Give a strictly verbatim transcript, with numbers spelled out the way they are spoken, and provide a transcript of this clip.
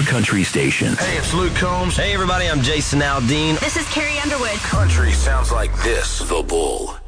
country station. Hey, it's Luke Combs. Hey, everybody, I'm Jason Aldean. This is Carrie Underwood. Country sounds like this. The Bull.